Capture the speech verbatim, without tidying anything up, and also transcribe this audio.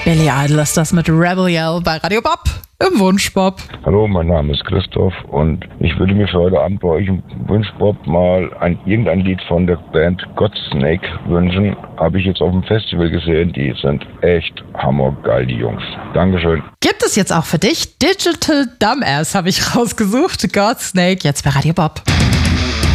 Billy Idol ist das mit Rebel Yell bei Radio Bob im Wunschbob. Hallo, mein Name ist Christoph und ich würde mir für heute Abend bei euch im Wunschbob mal ein, irgendein Lied von der Band Godsnake wünschen. Habe ich jetzt auf dem Festival gesehen, die sind echt hammergeil, die Jungs. Dankeschön. Gibt es jetzt auch für dich Digital Dumbass, habe ich rausgesucht. Godsnake, jetzt bei Radio Bob.